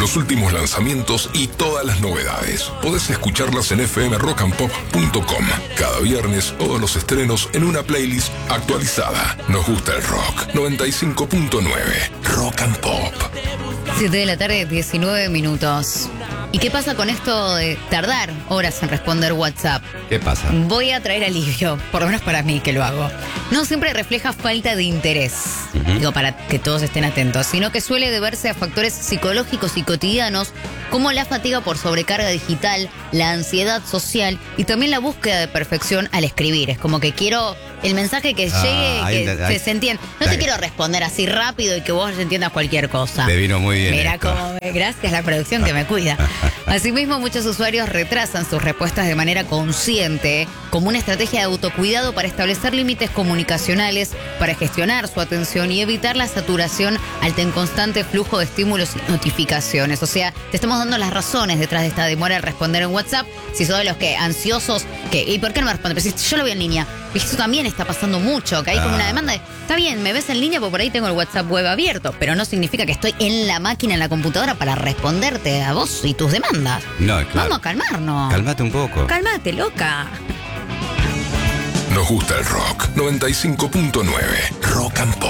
los últimos lanzamientos y todas las novedades. Podés escucharlas en fmrockandpop.com. Cada viernes todos los estrenos en una playlist actualizada. Nos gusta el rock. 95.9 Rock and Pop. 7 de la tarde, 19 minutos. ¿Y qué pasa con esto de tardar horas en responder WhatsApp? ¿Qué pasa? Voy a traer alivio, por lo menos para mí que lo hago. No siempre refleja falta de interés, digo, para que todos estén atentos, sino que suele deberse a factores psicológicos y cotidianos como la fatiga por sobrecarga digital, la ansiedad social y también la búsqueda de perfección al escribir. Es como que quiero el mensaje que llegue, que se entienda. No te quiero responder así rápido y que vos entiendas cualquier cosa. Te vino muy bien. Mira cómo, gracias a la producción que me cuida. Asimismo, muchos usuarios retrasan sus respuestas de manera consciente, como una estrategia de autocuidado para establecer límites comunicacionales, para gestionar su atención y evitar la saturación ante un constante flujo de estímulos y notificaciones. O sea, te estamos dando las razones detrás de esta demora en responder en WhatsApp. Si sos de los que ansiosos, ¿y por qué no me responde? Pero si yo lo veo en línea. Eso también está pasando mucho, que hay como una demanda de, está bien, me ves en línea porque por ahí tengo el WhatsApp web abierto, pero no significa que estoy en la máquina, en la computadora para responderte a vos y tus demandas. No, claro. Vamos a calmarnos. Cálmate un poco. Cálmate, loca. Nos gusta el rock. 95.9 Rock and Pop.